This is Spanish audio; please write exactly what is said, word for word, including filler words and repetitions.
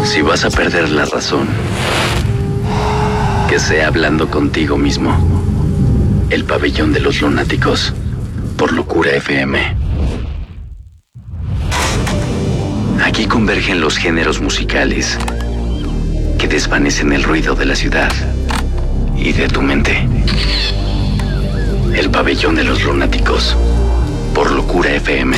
Si vas a perder la razón, que sea hablando contigo mismo. El pabellón de los lunáticos, por Locura F M. Aquí convergen los géneros musicales que desvanecen el ruido de la ciudad y de tu mente. El pabellón de los lunáticos, por Locura F M.